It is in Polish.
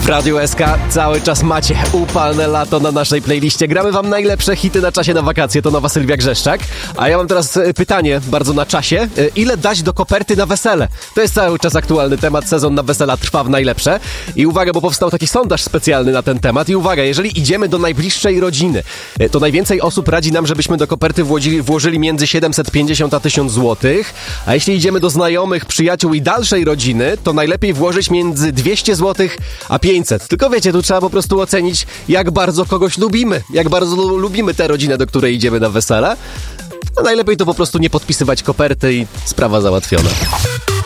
W Radiu SK cały czas macie upalne lato na naszej playliście. Gramy wam najlepsze hity na czasie na wakacje. To nowa Sylwia Grzeszczak. A ja mam teraz pytanie bardzo na czasie. Ile dać do koperty na wesele? To jest cały czas aktualny temat. Sezon na wesela trwa w najlepsze. I uwaga, bo powstał taki sondaż specjalny na ten temat. I uwaga, jeżeli idziemy do najbliższej rodziny, to najwięcej osób radzi nam, żebyśmy do koperty włożyli między 750 a 1000 złotych. A jeśli idziemy do znajomych, przyjaciół i dalszej rodziny, to najlepiej włożyć między 200 złotych a 500. Tylko wiecie, tu trzeba po prostu ocenić, jak bardzo kogoś lubimy. Jak bardzo lubimy tę rodzinę, do której idziemy na wesele. A najlepiej to po prostu nie podpisywać koperty i sprawa załatwiona.